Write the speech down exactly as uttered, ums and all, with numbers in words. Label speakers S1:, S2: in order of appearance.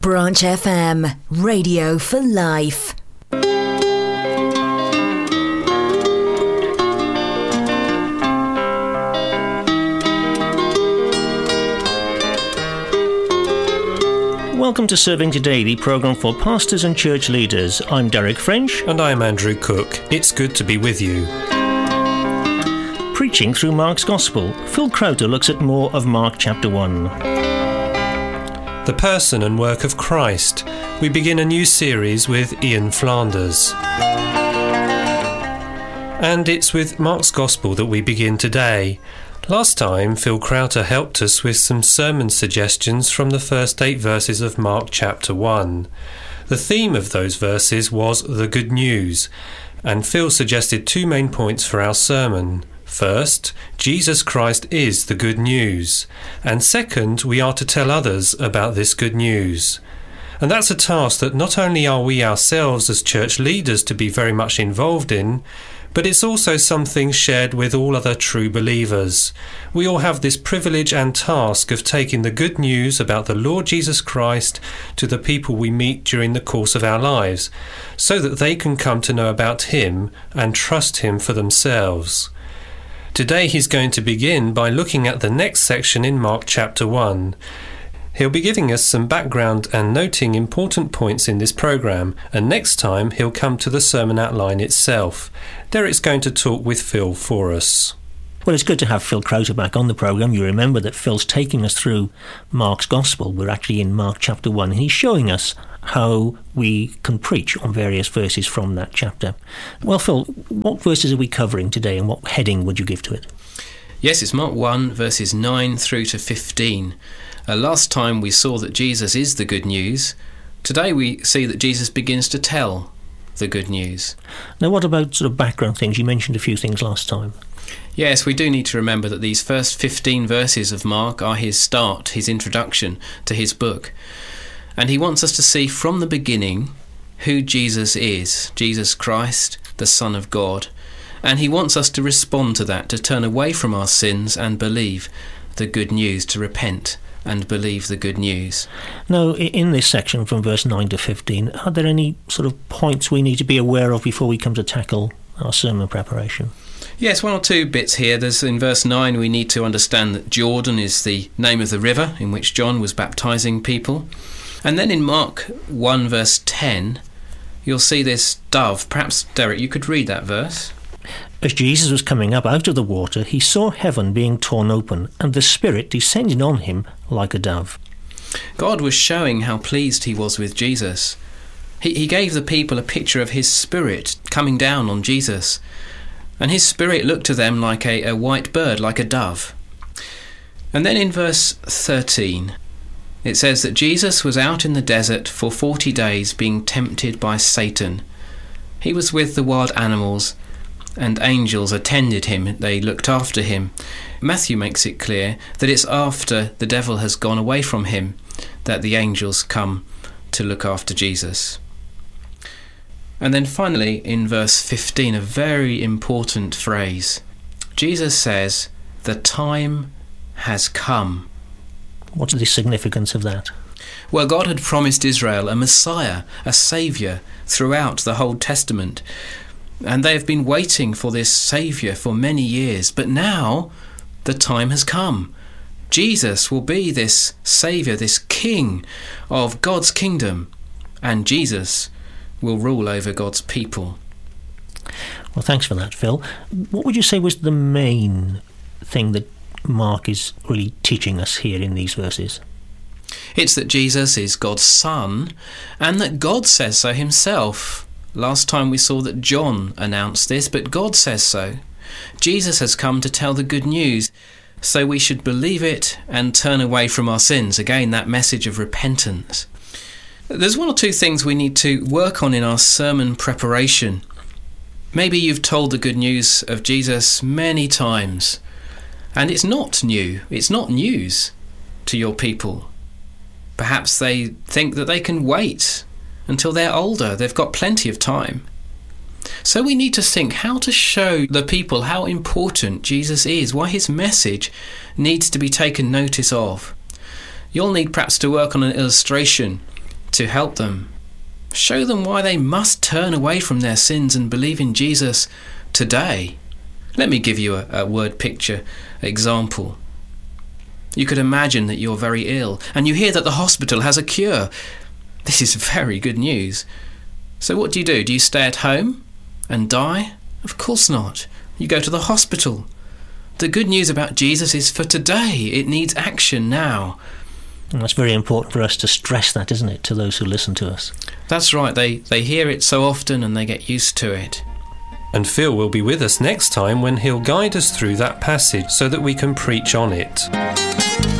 S1: Branch F M, radio for life.
S2: Welcome to Serving Today, the programme for pastors and church leaders. I'm Derek French.
S3: And I'm Andrew Cook. It's good to be with you.
S2: Preaching through Mark's Gospel, Phil Crowther looks at more of Mark chapter one.
S3: The person and work of Christ. We begin a new series with Ian Flanders. And it's with Mark's Gospel that we begin today. Last time, Phil Crowther helped us with some sermon suggestions from the first eight verses of Mark chapter one. The theme of those verses was the good news, and Phil suggested two main points for our sermon. First, Jesus Christ is the good news, and second, we are to tell others about this good news. And that's a task that not only are we ourselves as church leaders to be very much involved in, but it's also something shared with all other true believers. We all have this privilege and task of taking the good news about the Lord Jesus Christ to the people we meet during the course of our lives, so that they can come to know about Him and trust Him for themselves. Today he's going to begin by looking at the next section in Mark chapter one. He'll be giving us some background and noting important points in this programme, and next time he'll come to the sermon outline itself. Derek's going to talk with Phil for us.
S2: Well, it's good to have Phil Crowther back on the programme. You remember that Phil's taking us through Mark's Gospel. We're actually in Mark chapter one, and he's showing us how we can preach on various verses from that chapter. Well, Phil, what verses are we covering today, and what heading would you give to it?
S4: Yes, it's Mark one, verses nine through to fifteen. Uh, last time we saw that Jesus is the good news. Today we see that Jesus begins to tell the good news.
S2: Now, what about sort of background things? You mentioned a few things last time.
S4: Yes, we do need to remember that these first fifteen verses of Mark are his start, his introduction to his book. And he wants us to see from the beginning who Jesus is, Jesus Christ, the Son of God. And he wants us to respond to that, to turn away from our sins and believe the good news, to repent and believe the good news.
S2: Now, in this section from verse nine to fifteen, are there any sort of points we need to be aware of before we come to tackle our sermon preparation?
S4: Yes, one or two bits here. There's in verse nine, we need to understand that Jordan is the name of the river in which John was baptizing people. And then in Mark one, verse ten, you'll see this dove. Perhaps, Derek, you could read that verse.
S2: As Jesus was coming up out of the water, he saw heaven being torn open, and the Spirit descending on him like a dove.
S4: God was showing how pleased he was with Jesus. He, he gave the people a picture of his Spirit coming down on Jesus. And his Spirit looked to them like a, a white bird, like a dove. And then in verse thirteen, it says that Jesus was out in the desert for forty days being tempted by Satan. He was with the wild animals, and angels attended him, they looked after him. Matthew makes it clear that it's after the devil has gone away from him that the angels come to look after Jesus. And then finally in verse fifteen, a very important phrase. Jesus says, "The time has come."
S2: What's the significance of that?
S4: Well, God had promised Israel a Messiah, a Saviour, throughout the Old Testament. And they have been waiting for this Saviour for many years. But now the time has come. Jesus will be this Saviour, this King of God's kingdom. And Jesus will rule over God's people.
S2: Well, thanks for that, Phil. What would you say was the main thing that Mark is really teaching us here in these verses?
S4: It's that Jesus is God's Son, and that God says so himself. Last time we saw that John announced this, but God says so. Jesus has come to tell the good news, so we should believe it and turn away from our sins. Again, that message of repentance. There's one or two things we need to work on in our sermon preparation. Maybe you've told the good news of Jesus many times, and it's not new. It's not news to your people. Perhaps they think that they can wait until they're older. They've got plenty of time. So we need to think how to show the people how important Jesus is, why his message needs to be taken notice of. You'll need perhaps to work on an illustration to help them. Show them why they must turn away from their sins and believe in Jesus today. Let me give you a, a word picture example. You could imagine that you're very ill and you hear that the hospital has a cure. This is very good news. So what do you do? Do you stay at home and die? Of course not. You go to the hospital. The good news about Jesus is for today. It needs action now.
S2: And that's very important for us to stress that, isn't it, to those who listen to us?
S4: That's right. They, they hear it so often and they get used to it.
S3: And Phil will be with us next time when he'll guide us through that passage so that we can preach on it.